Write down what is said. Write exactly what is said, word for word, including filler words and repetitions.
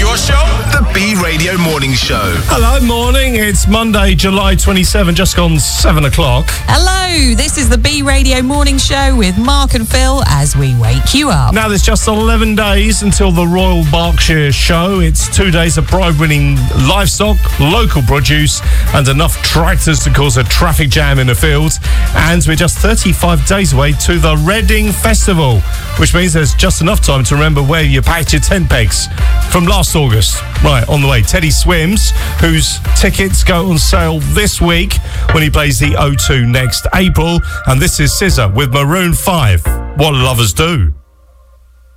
your show? The B Radio Morning Show. Hello, morning. It's Monday, July twenty-seventh, just gone seven o'clock. Hello, this is the B Radio Morning Show with Mark and Phil as we wake you up. Now, there's just eleven days until the Royal Berkshire Show. It's two days of pride-winning livestock, local produce, and enough tractors to cause a traffic jam in the fields. And we're just thirty-five days away to the Reading Festival, which means there's just enough time to remember where you packed your tent pegs from last August. Right, on the way, Teddy Swims, whose tickets go on sale this week when he plays the O two next April. And this is Scissor with Maroon five, What Lovers Do.